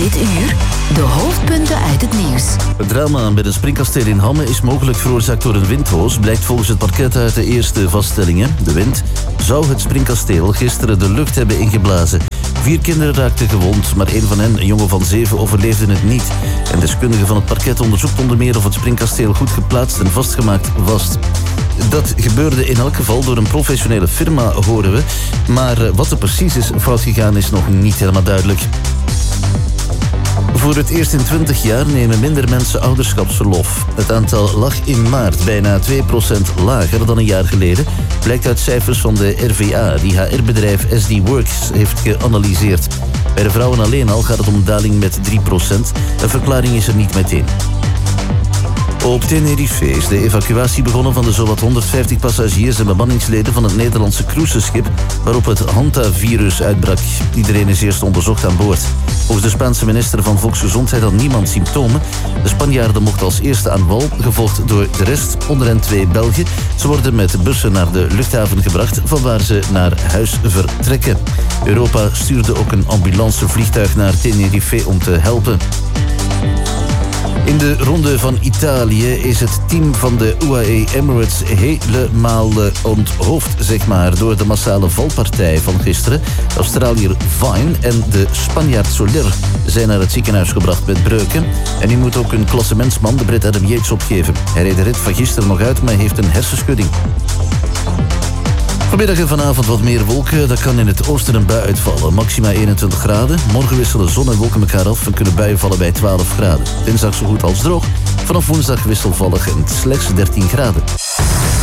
Dit uur de hoofdpunten uit het nieuws. Het drama bij een springkasteel in Hamme is mogelijk veroorzaakt door een windhoos, blijkt volgens het parket uit de eerste vaststellingen. De wind zou het springkasteel gisteren de lucht hebben ingeblazen. 4 kinderen raakten gewond, maar 1 van hen, een jongen van 7, overleefde het niet. En deskundige van het parket onderzoekt onder meer of het springkasteel goed geplaatst en vastgemaakt was. Dat gebeurde in elk geval door een professionele firma, horen we. Maar wat er precies is fout gegaan is nog niet helemaal duidelijk. Voor het eerst in 20 jaar nemen minder mensen ouderschapsverlof. Het aantal lag in maart bijna 2% lager dan een jaar geleden, blijkt uit cijfers van de RVA, die HR-bedrijf SD Works heeft geanalyseerd. Bij de vrouwen alleen al gaat het om een daling met 3%. Een verklaring is er niet meteen. Op Tenerife is de evacuatie begonnen van de zowat 150 passagiers en bemanningsleden van het Nederlandse cruiseschip waarop het Hanta-virus uitbrak. Iedereen is eerst onderzocht aan boord. Volgens de Spaanse minister van Volksgezondheid had niemand symptomen. De Spanjaarden mochten als eerste aan wal, gevolgd door de rest, onder hen 2 Belgen. Ze worden met bussen naar de luchthaven gebracht, vanwaar ze naar huis vertrekken. Europa stuurde ook een ambulancevliegtuig naar Tenerife om te helpen. In de ronde van Italië is het team van de UAE Emirates helemaal onthoofd, zeg maar, door de massale valpartij van gisteren. De Australiër Vine en de Spanjaard Soler zijn naar het ziekenhuis gebracht met breuken. En nu moet ook een klassementsman, de Brit Adam Yates, opgeven. Hij reed de rit van gisteren nog uit, maar heeft een hersenschudding. Vanmiddag en vanavond wat meer wolken. Dat kan in het oosten een bui uitvallen. Maxima 21 graden. Morgen wisselen zon en wolken elkaar af en kunnen buien vallen bij 12 graden. Dinsdag zo goed als droog. Vanaf woensdag wisselvallig en slechts 13 graden.